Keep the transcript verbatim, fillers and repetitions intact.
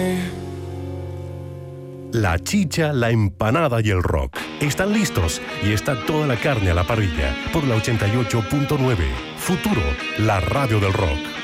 La chicha, la empanada y el rock están listos y está toda la carne a la parrilla por la ochenta y ocho punto nueve. Futuro, la radio del rock.